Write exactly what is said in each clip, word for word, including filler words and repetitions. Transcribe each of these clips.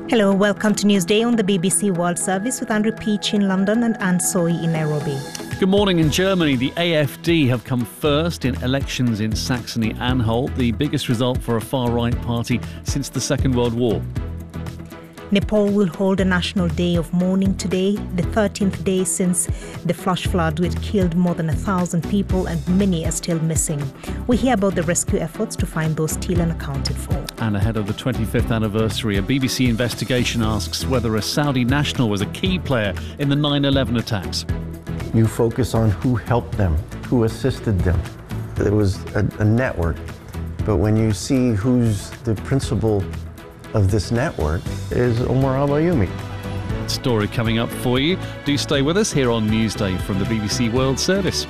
Hello, welcome to Newsday on the B B C World Service with Andrew Peach in London and Anne Soy in Nairobi. Good morning. In Germany, the A F D have come first in elections in Saxony-Anhalt, the biggest result for a far-right party since the Second World War. Nepal will hold a national day of mourning today, the thirteenth day since the flash flood which killed more than a thousand people and many are still missing. We hear about the rescue efforts to find those still unaccounted for. And ahead of the twenty-fifth anniversary, a B B C investigation asks whether a Saudi national was a key player in the nine eleven attacks. You focus on who helped them, who assisted them. There was a, a network, but when you see who's the principal of this network is Omar al-Bayoumi. Story coming up for you. Do stay with us here on Newsday from the B B C World Service.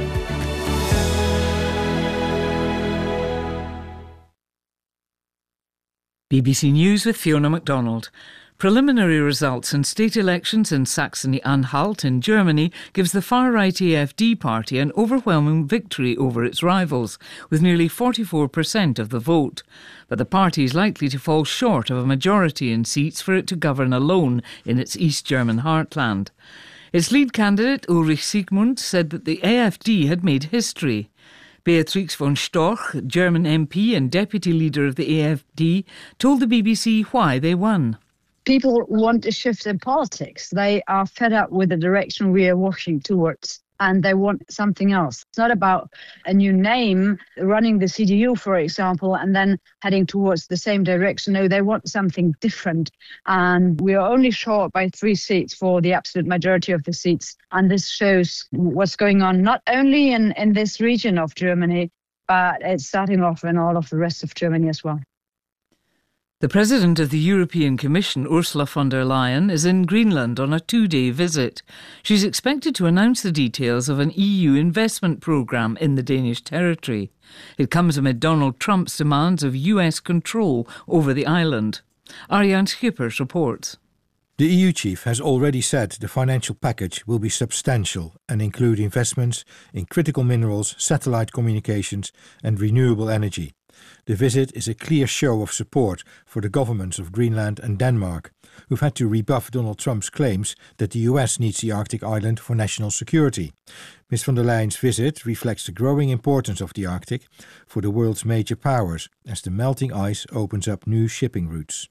B B C News with Fiona MacDonald. Preliminary results in state elections in Saxony-Anhalt in Germany gives the far-right A F D party an overwhelming victory over its rivals, with nearly forty-four percent of the vote. But the party is likely to fall short of a majority in seats for it to govern alone in its East German heartland. Its lead candidate, Ulrich Siegmund, said that the A F D had made history. Beatrix von Storch, German M P and deputy leader of the A F D, told the B B C why they won. People want a shift in politics. They are fed up with the direction we are walking towards, and they want something else. It's not about a new name, running the C D U, for example, and then heading towards the same direction. No, they want something different. And we are only short by three seats for the absolute majority of the seats. And this shows what's going on, not only in, in this region of Germany, but it's starting off in all of the rest of Germany as well. The President of the European Commission, Ursula von der Leyen, is in Greenland on a two-day visit. She's expected to announce the details of an E U investment programme in the Danish territory. It comes amid Donald Trump's demands of U S control over the island. Arjan Schippers reports. The E U chief has already said the financial package will be substantial and include investments in critical minerals, satellite communications and renewable energy. The visit is a clear show of support for the governments of Greenland and Denmark, who've had to rebuff Donald Trump's claims that the U S needs the Arctic island for national security. Miz von der Leyen's visit reflects the growing importance of the Arctic for the world's major powers as the melting ice opens up new shipping routes.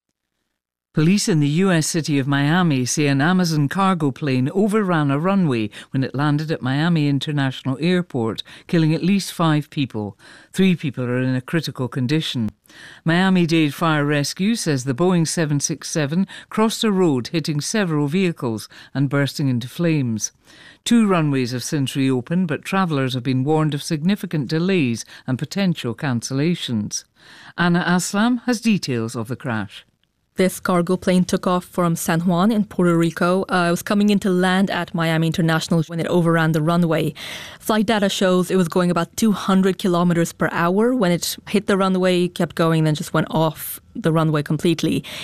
Police in the U S city of Miami say an Amazon cargo plane overran a runway when it landed at Miami International Airport, killing at least five people. Three people are in a critical condition. Miami-Dade Fire Rescue says the Boeing seven sixty-seven crossed a road hitting several vehicles and bursting into flames. Two runways have since reopened, but travellers have been warned of significant delays and potential cancellations. Anna Aslam has details of the crash. This cargo plane took off from San Juan in Puerto Rico. Uh, it was coming in to land at Miami International when it overran the runway. Flight data shows it was going about two hundred kilometers per hour. When it hit the runway, it kept going, then just went off the runway completely.